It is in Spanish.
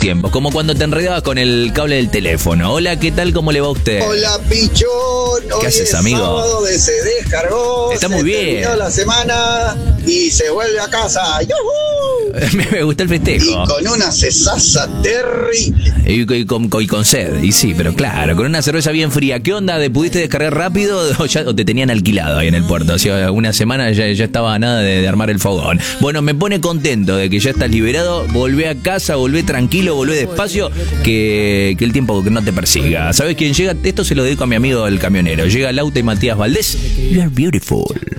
tiempos, como cuando te enredabas con el cable del teléfono. Hola, ¿qué tal? ¿Cómo le va a usted? Hola, pichón. ¿Qué haces, amigo? Sábado se descargó. Está muy bien. Terminó la semana y se vuelve a casa. ¡Yujú! Me gusta el festejo. Y con una cesaza terrible. Y con sed. Y sí, pero claro, con una cerveza bien fría. ¿Qué onda? ¿Pudiste descargar rápido o te tenían alquilado ahí en el puerto? O sea, una semana ya estaba a nada de armar el fogón. Bueno, me pone contento de que ya estás liberado. Volvé a casa, volvé tranquilo, volvé despacio, que el tiempo no te persiga. ¿Sabes quién llega? Esto se lo dedico a mi amigo el camionero. Llega Lauta y Matías Valdés. You are beautiful.